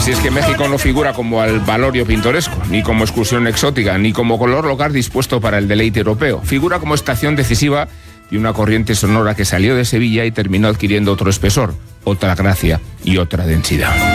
Si es que México no figura como albalorio pintoresco, ni como excursión exótica, ni como color local dispuesto para el deleite europeo. Figura como estación decisiva de una corriente sonora que salió de Sevilla y terminó adquiriendo otro espesor, otra gracia y otra densidad.